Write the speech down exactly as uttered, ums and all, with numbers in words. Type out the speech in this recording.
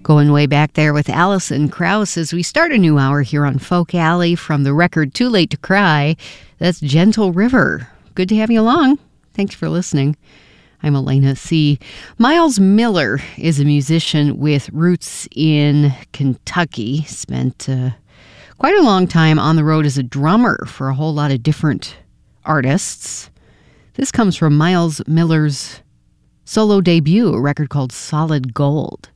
Going way back there with Alison Krauss as we start a new hour here on Folk Alley from the record Too Late to Cry. That's Gentle River. Good to have you along. Thanks for listening. I'm Elena C. Miles Miller is a musician with roots in Kentucky. Spent uh, quite a long time on the road as a drummer for a whole lot of different artists. This comes from Miles Miller's solo debut, a record called Solid Gold.